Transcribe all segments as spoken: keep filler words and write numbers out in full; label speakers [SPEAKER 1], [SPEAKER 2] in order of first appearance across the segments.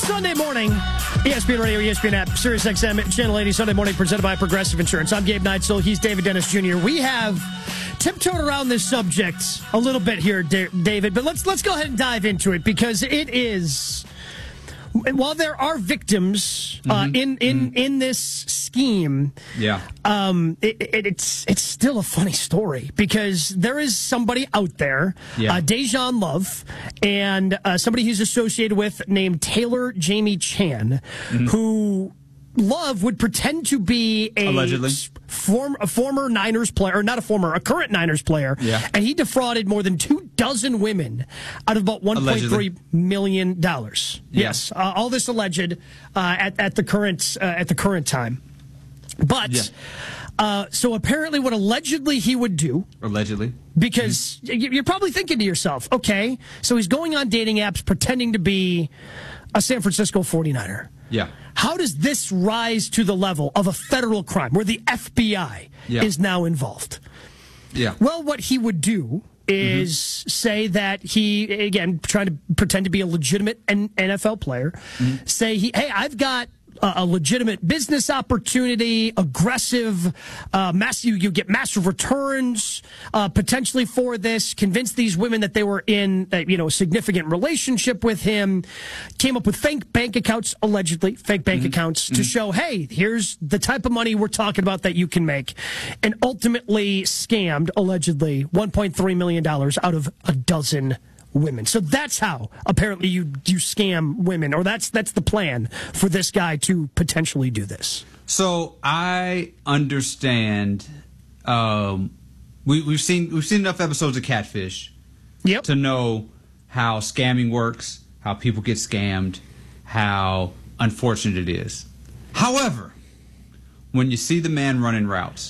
[SPEAKER 1] Sunday morning, E S P N Radio, E S P N app, Sirius X M, Channel eighty, Sunday morning, presented by Progressive Insurance. I'm Gabe Neitzel. He's David Dennis Junior We have tiptoed around this subject a little bit here, David, but let's let's go ahead and dive into it, because it is, while there are victims uh, mm-hmm. in in mm-hmm. in this scheme,
[SPEAKER 2] yeah,
[SPEAKER 1] um, it, it, it's it's still a funny story, because there is somebody out there, yeah. uh, Dejan Love, and uh, somebody he's associated with named Taylor Jamie Chan, mm-hmm. who Love would pretend to be a
[SPEAKER 2] allegedly
[SPEAKER 1] form, a former Niners player, or not a former, a current Niners player,
[SPEAKER 2] yeah.
[SPEAKER 1] and he defrauded more than two dozen women out of about one point three million dollars.
[SPEAKER 2] Yeah.
[SPEAKER 1] Yes, uh, all this alleged uh, at at the current uh, at the current time. But yeah. uh, so apparently, what allegedly he would do,
[SPEAKER 2] allegedly,
[SPEAKER 1] because mm-hmm. you're probably thinking to yourself, okay, so he's going on dating apps pretending to be a San Francisco forty-niner.
[SPEAKER 2] Yeah.
[SPEAKER 1] How does this rise to the level of a federal crime where the F B I yeah. is now involved?
[SPEAKER 2] Yeah.
[SPEAKER 1] Well, what he would do is mm-hmm. say that he, again, trying to pretend to be a legitimate N F L player, mm-hmm. say, he, hey, I've got a, a legitimate business opportunity, aggressive, uh, massive, you, you get massive returns, uh, potentially for this, convince these women that they were in, uh, you know, a significant relationship with him, came up with fake bank accounts, allegedly, fake bank mm-hmm. accounts, mm-hmm. to show, hey, here's the type of money we're talking about that you can make, and ultimately scammed, allegedly, one point three million dollars out of a dozen women. So that's how apparently you you scam women, or that's that's the plan for this guy to potentially do this.
[SPEAKER 2] So I understand. Um, we, we've seen we've seen enough episodes of Catfish,
[SPEAKER 1] yep.
[SPEAKER 2] to know how scamming works, how people get scammed, how unfortunate it is. However, when you see the man running routes.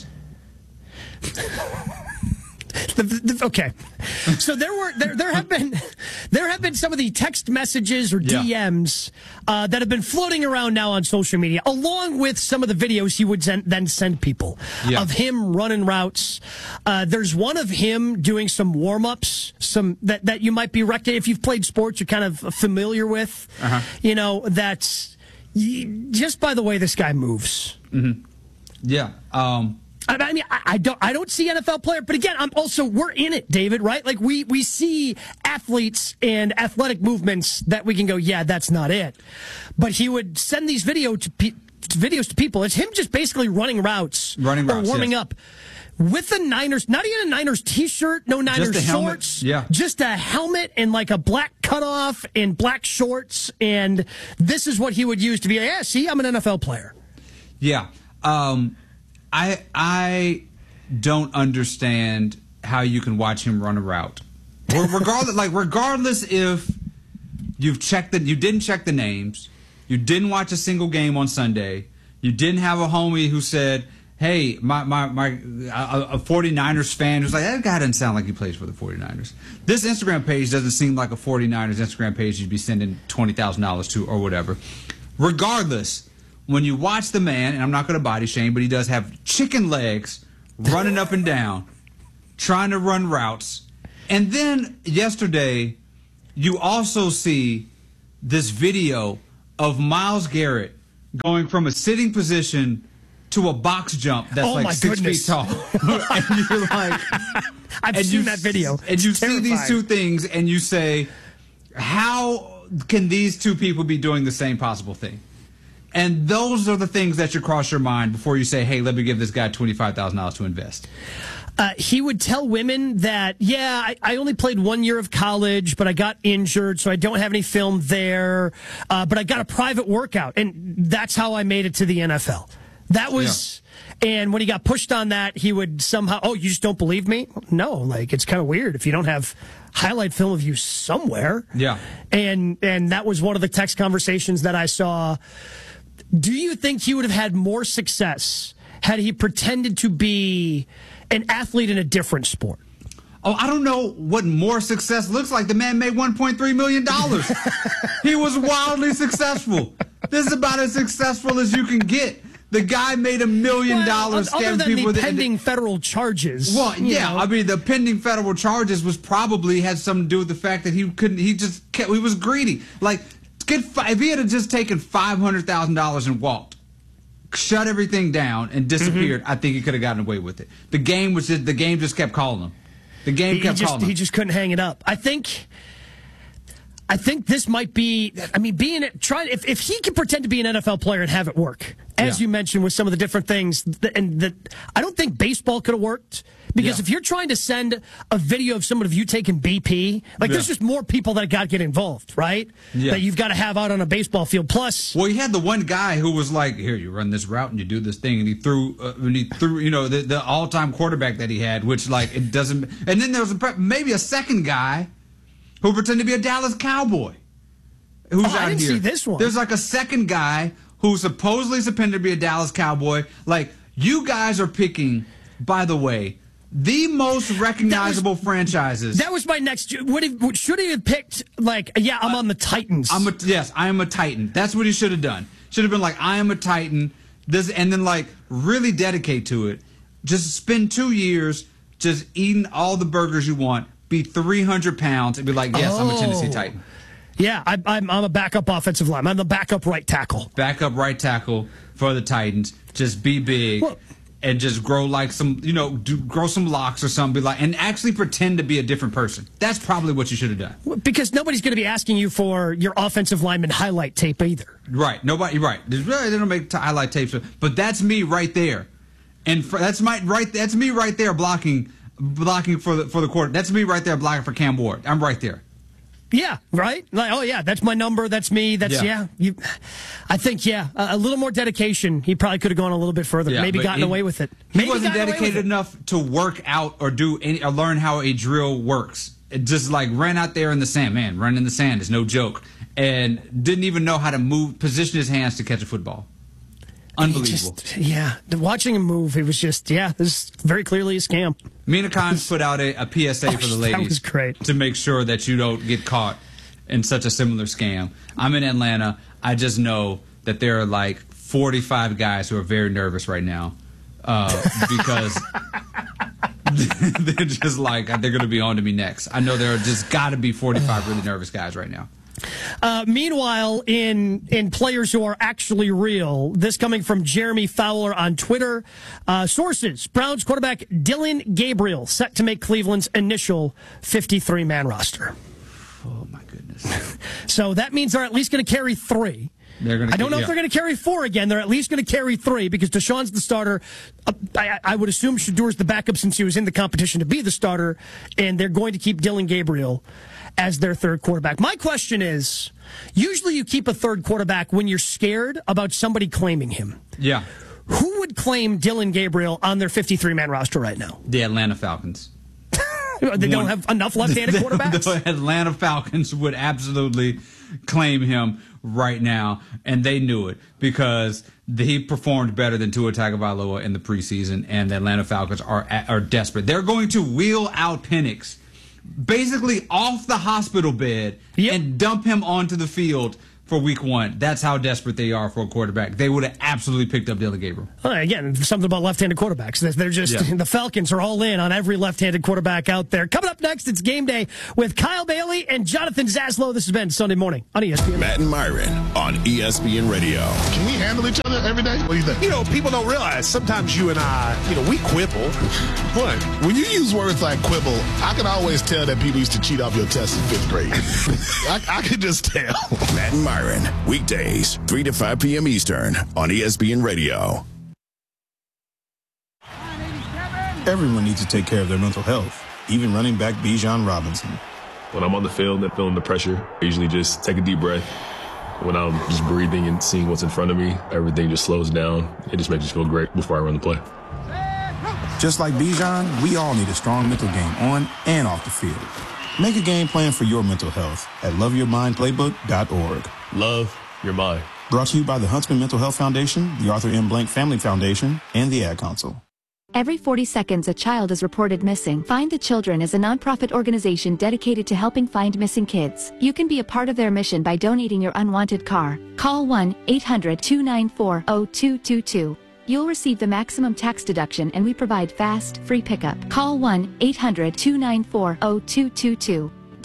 [SPEAKER 1] The, the, okay, so there were there there have been there have been some of the text messages or D Ms yeah. uh, that have been floating around now on social media, along with some of the videos he would send, then send people yeah. of him running routes. Uh, there's one of him doing some warm ups, some that that you might be rec- if you've played sports, you're kind of familiar with. Uh-huh. You know, that's just by the way this guy moves.
[SPEAKER 2] Mm-hmm. Yeah. Um,
[SPEAKER 1] I mean, I don't, I don't see N F L player, but again, I'm also, we're in it, David, right? Like we, we see athletes and athletic movements that we can go, yeah, that's not it. But he would send these video to pe- videos to people. It's him just basically running routes,
[SPEAKER 2] running routes,
[SPEAKER 1] or warming
[SPEAKER 2] yes.
[SPEAKER 1] up with the Niners, not even a Niners t-shirt, no Niners
[SPEAKER 2] just
[SPEAKER 1] shorts,
[SPEAKER 2] yeah.
[SPEAKER 1] just a helmet and like a black cutoff and black shorts. And this is what he would use to be, yeah, see, I'm an N F L player.
[SPEAKER 2] Yeah. Um, I I don't understand how you can watch him run a route. Regardless, like regardless if you've checked the, you didn't check the names, you didn't watch a single game on Sunday, you didn't have a homie who said, "Hey, my my my a, a forty-niners fan who's like, that guy doesn't sound like he plays for the forty-niners." This Instagram page doesn't seem like a forty-niners Instagram page you'd be sending twenty thousand dollars to or whatever. Regardless. When you watch the man, and I'm not going to body shame, but he does have chicken legs running up and down, trying to run routes. And then yesterday, you also see this video of Myles Garrett going from a sitting position to a box jump that's
[SPEAKER 1] oh
[SPEAKER 2] like
[SPEAKER 1] my
[SPEAKER 2] six
[SPEAKER 1] goodness.
[SPEAKER 2] feet tall. And you're like,
[SPEAKER 1] I've
[SPEAKER 2] and
[SPEAKER 1] seen
[SPEAKER 2] you,
[SPEAKER 1] that video.
[SPEAKER 2] And you
[SPEAKER 1] it's
[SPEAKER 2] see these two things, and you say, how can these two people be doing the same possible thing? And those are the things that should cross your mind before you say, hey, let me give this guy twenty-five thousand dollars to invest.
[SPEAKER 1] Uh, he would tell women that, yeah, I, I only played one year of college, but I got injured, so I don't have any film there. Uh, but I got a private workout, and that's how I made it to the N F L. That was... Yeah. And when he got pushed on that, he would somehow, oh, you just don't believe me? No, like, it's kind of weird if you don't have highlight film of you somewhere.
[SPEAKER 2] Yeah. And
[SPEAKER 1] And that was one of the text conversations that I saw. Do you think he would have had more success had he pretended to be an athlete in a different sport?
[SPEAKER 2] Oh, I don't know what more success looks like. The man made one point three million dollars. He was wildly successful. This is about as successful as you can get. The guy made a million dollars
[SPEAKER 1] well, other than
[SPEAKER 2] people
[SPEAKER 1] the
[SPEAKER 2] with
[SPEAKER 1] pending
[SPEAKER 2] the,
[SPEAKER 1] federal charges.
[SPEAKER 2] Well, yeah,
[SPEAKER 1] know.
[SPEAKER 2] I mean the pending federal charges was probably had something to do with the fact that he couldn't. He just kept, he was greedy. Like get if he had just taken five hundred thousand dollars and walked, shut everything down and disappeared, mm-hmm. I think he could have gotten away with it. The game was just, the game just kept calling him. The game
[SPEAKER 1] he,
[SPEAKER 2] kept
[SPEAKER 1] he just,
[SPEAKER 2] calling him.
[SPEAKER 1] He just couldn't hang it up. I think. I think this might be. I mean, being trying if if he can pretend to be an N F L player and have it work, as yeah. you mentioned with some of the different things, that, and that I don't think baseball could have worked. Because yeah. if you're trying to send a video of someone of you taking B P, like yeah. there's just more people that got to get involved, right? Yeah. That you've got to have out on a baseball field. Plus,
[SPEAKER 2] well, he had the one guy who was like, "Here, you run this route and you do this thing," and he threw, uh, and he threw, you know, the, the all-time quarterback that he had, which like it doesn't. And then there was a, maybe a second guy who pretended to be a Dallas Cowboy. Who's
[SPEAKER 1] oh,
[SPEAKER 2] out
[SPEAKER 1] I didn't
[SPEAKER 2] here.
[SPEAKER 1] see this one.
[SPEAKER 2] There's like a second guy who supposedly pretended to be a Dallas Cowboy. Like, you guys are picking, by the way, the most recognizable
[SPEAKER 1] that was,
[SPEAKER 2] franchises.
[SPEAKER 1] That was my next. Would he, should he have picked, like, yeah, I'm uh, on the Titans.
[SPEAKER 2] I'm a, yes, I am a Titan. That's what he should have done. Should have been like, I am a Titan. This, and then, like, really dedicate to it. Just spend two years just eating all the burgers you want, be three hundred pounds, and be like, yes, oh. I'm a Tennessee Titan.
[SPEAKER 1] Yeah, I, I'm, I'm a backup offensive lineman. I'm the backup right tackle.
[SPEAKER 2] Backup right tackle for the Titans. Just be big. Well, and just grow like some, you know, do, grow some locks or something, be like, and actually pretend to be a different person. That's probably what you should have done.
[SPEAKER 1] Because nobody's going to be asking you for your offensive lineman highlight tape either.
[SPEAKER 2] Right. Nobody. Right. They don't make t- highlight tapes, but that's me right there, and for, that's my right. That's me right there blocking, blocking for the for the quarter. That's me right there blocking for Cam Ward. I'm right there.
[SPEAKER 1] Yeah, right? Like, oh, yeah, that's my number. That's me. That's, yeah. yeah you, I think, yeah, a, a little more dedication. He probably could have gone a little bit further. Yeah, maybe gotten he, away with it. Maybe
[SPEAKER 2] he wasn't dedicated enough to work out or do any, or learn how a drill works. It just, like, ran out there in the sand. Man, running in the sand is no joke. And didn't even know how to move, position his hands to catch a football. Unbelievable.
[SPEAKER 1] Just, yeah, watching him move, it was just, yeah, this is very clearly a scam.
[SPEAKER 2] Mina Kimes put out a, a P S A
[SPEAKER 1] oh,
[SPEAKER 2] for the ladies
[SPEAKER 1] that was great.
[SPEAKER 2] to make sure that you don't get caught in such a similar scam. I'm in Atlanta. I just know that there are like forty-five guys who are very nervous right now uh, because they're just like, they're going to be on to me next. I know there are just got to be forty-five really nervous guys right now.
[SPEAKER 1] Uh, meanwhile, in in players who are actually real, this coming from Jeremy Fowler on Twitter. Uh, sources, Browns quarterback Dillon Gabriel set to make Cleveland's initial fifty-three man roster.
[SPEAKER 2] Oh, my goodness.
[SPEAKER 1] So that means they're at least going to carry three.
[SPEAKER 2] They're gonna,
[SPEAKER 1] I don't know yeah. if they're going to carry four again. They're at least going to carry three because Deshaun's the starter. Uh, I, I would assume Shadour's the backup since he was in the competition to be the starter, and they're going to keep Dillon Gabriel as their third quarterback. My question is, usually you keep a third quarterback when you're scared about somebody claiming him.
[SPEAKER 2] Yeah.
[SPEAKER 1] Who would claim Dillon Gabriel on their fifty-three man roster right now?
[SPEAKER 2] The Atlanta Falcons.
[SPEAKER 1] They One. don't have enough left-handed quarterbacks?
[SPEAKER 2] The Atlanta Falcons would absolutely claim him right now, and they knew it because he performed better than Tua Tagovailoa in the preseason, and the Atlanta Falcons are are desperate. They're going to wheel out Penix basically off the hospital bed yep. and dump him onto the field for week one. That's how desperate they are for a quarterback. They would have absolutely picked up Dillon Gabriel.
[SPEAKER 1] Uh, again, something about left-handed quarterbacks. They're just, yeah. the Falcons are all in on every left-handed quarterback out there. Coming up next, it's Game Day with Kyle Bailey and Jonathan Zaslow. This has been Sunday Morning on E S P N.
[SPEAKER 3] Matt and Myron on E S P N Radio.
[SPEAKER 4] Can we handle each other every day? What do you think?
[SPEAKER 5] You know, people don't realize sometimes you and I, you know, we quibble.
[SPEAKER 4] What? When you use words like quibble, I can always tell that people used to cheat off your test in fifth grade. I, I can just tell.
[SPEAKER 3] Matt and Myron, weekdays, three to five p.m. Eastern on E S P N Radio.
[SPEAKER 6] Everyone needs to take care of their mental health, even running back Bijan Robinson.
[SPEAKER 7] When I'm on the field and feeling the pressure, I usually just take a deep breath. When I'm just breathing and seeing what's in front of me, everything just slows down. It just makes me feel great before I run the play.
[SPEAKER 6] Just like Bijan, we all need a strong mental game on and off the field. Make a game plan for your mental health at love your mind playbook dot org.
[SPEAKER 7] Love your mind.
[SPEAKER 6] Brought to you by the Huntsman Mental Health Foundation, the Arthur M. Blank Family Foundation, and the Ad Council.
[SPEAKER 8] Every forty seconds, a child is reported missing. Find the Children is a nonprofit organization dedicated to helping find missing kids. You can be a part of their mission by donating your unwanted car. Call one eight hundred two nine four zero two two two. You'll receive the maximum tax deduction, and we provide fast, free pickup. Call one eight hundred two nine four zero two two two.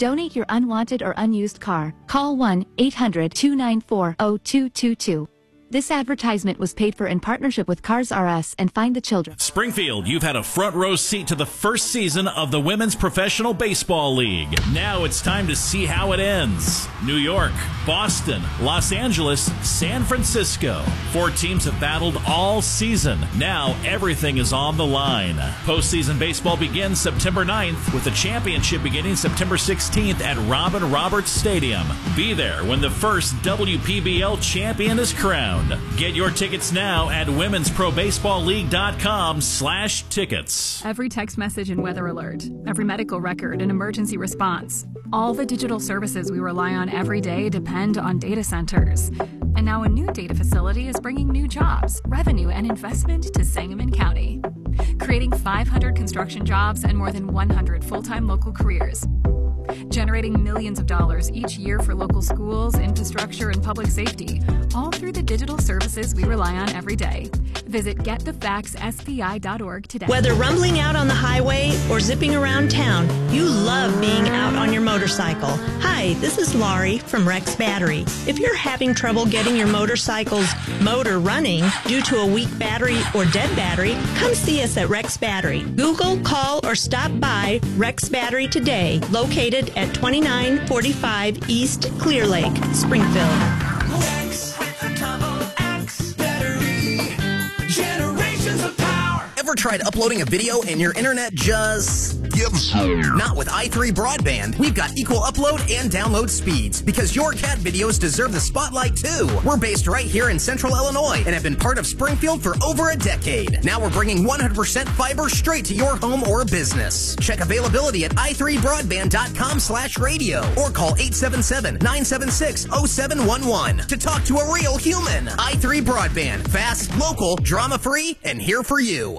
[SPEAKER 8] Donate your unwanted or unused car. Call one eight hundred two nine four zero two two two. This advertisement was paid for in partnership with Cars R Us and Find the Children.
[SPEAKER 9] Springfield, you've had a front row seat to the first season of the Women's Professional Baseball League. Now it's time to see how it ends. New York, Boston, Los Angeles, San Francisco. Four teams have battled all season. Now everything is on the line. Postseason baseball begins September ninth with the championship beginning September sixteenth at Robin Roberts Stadium. Be there when the first W P B L champion is crowned. Get your tickets now at women's pro baseball league dot com slash tickets.
[SPEAKER 10] Every text message and weather alert, every medical record and emergency response. All the digital services we rely on every day depend on data centers. And now a new data facility is bringing new jobs, revenue, and investment to Sangamon County, creating five hundred construction jobs and more than one hundred full-time local careers, generating millions of dollars each year for local schools, infrastructure, and public safety, all through the digital services we rely on every day. Visit get the facts s p i dot org today.
[SPEAKER 11] Whether rumbling out on the highway or zipping around town, you love being out on your motorcycle. Hi, this is Laurie from Rex Battery. If you're having trouble getting your motorcycle's motor running due to a weak battery or dead battery, come see us at Rex Battery. Google, call, or stop by Rex Battery today, located at twenty-nine forty-five East Clear Lake, Springfield.
[SPEAKER 12] Rex with a double X battery. Generations of power.
[SPEAKER 13] Ever tried uploading a video and your internet just gives up? Not with i three Broadband. We've got equal upload and download speeds because your cat videos deserve the spotlight too. We're based right here in Central Illinois and have been part of Springfield for over a decade. Now we're bringing one hundred percent fiber straight to your home or business. Check availability at i three broadband dot com slash radio or call eight seven seven, nine seven six, zero seven one one to talk to a real human. i three Broadband. Fast, local, drama-free, and here for you.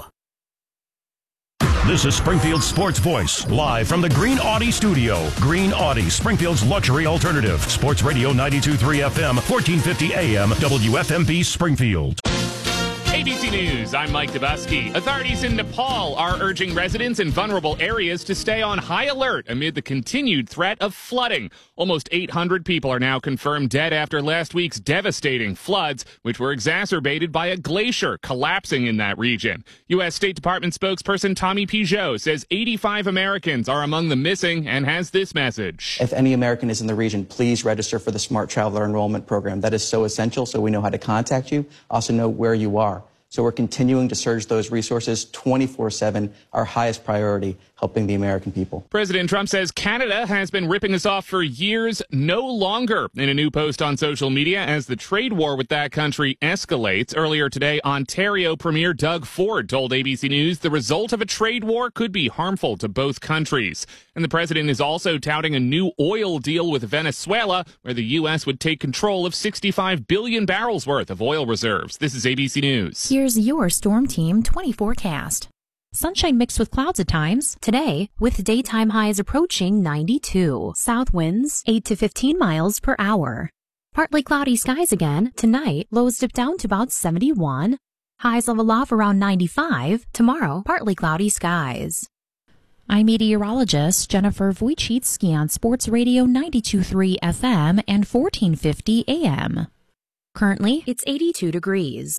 [SPEAKER 14] This is Springfield's Sports Voice, live from the Green Audi studio. Green Audi, Springfield's luxury alternative. Sports Radio ninety-two point three F M, fourteen fifty A M, W F M B Springfield.
[SPEAKER 15] A B C News, I'm Mike Dubusky. Authorities in Nepal are urging residents in vulnerable areas to stay on high alert amid the continued threat of flooding. Almost eight hundred people are now confirmed dead after last week's devastating floods, which were exacerbated by a glacier collapsing in that region. U S State Department spokesperson Tommy Pigeot says eighty-five Americans are among the missing and has this message.
[SPEAKER 16] If any American is in the region, please register for the Smart Traveler Enrollment Program. That is so essential so we know how to contact you, also know where you are. So we're continuing to surge those resources twenty-four seven, our highest priority, helping the American people.
[SPEAKER 15] President Trump says Canada has been ripping us off for years, no longer. In a new post on social media, as the trade war with that country escalates. Earlier today, Ontario Premier Doug Ford told A B C News the result of a trade war could be harmful to both countries. And the president is also touting a new oil deal with Venezuela, where the U S would take control of sixty-five billion barrels worth of oil reserves. This is A B C News.
[SPEAKER 17] Here's your Storm Team twenty forecast. Sunshine mixed with clouds at times. Today, with daytime highs approaching ninety-two. South winds eight to fifteen miles per hour. Partly cloudy skies again. Tonight, lows dip down to about seventy-one. Highs level off around ninety-five. Tomorrow, partly cloudy skies. I'm meteorologist Jennifer Wojcicki on Sports Radio ninety-two point three F M and fourteen fifty A M. Currently, it's eighty-two degrees.